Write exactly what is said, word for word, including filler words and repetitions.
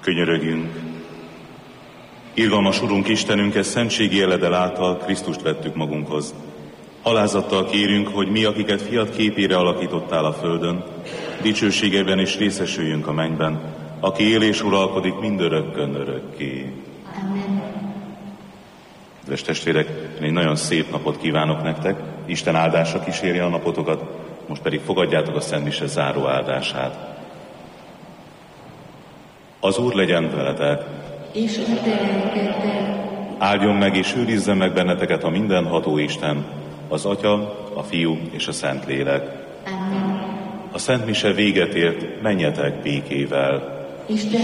Könyörögjünk! Irgalmas Urunk, Istenünk, ez szentségi jeledel által Krisztust vettük magunkhoz. Alázattal kérünk, hogy mi, akiket fiat képére alakítottál a földön, dicsőségében is részesüljünk a mennyben, aki él és uralkodik mindörökkön örökké. Amen. Kedves testvérek, én egy nagyon szép napot kívánok nektek, Isten áldása kísérje a napotokat, most pedig fogadjátok a Szent Mise záró áldását. Az Úr legyen veletek! És a te lelkeddel. Áldjon meg és őrizze meg benneteket a mindenható Isten, az Atya, a Fiú és a Szentlélek. Amen. A Szent Mise véget ért, menjetek békével. Isten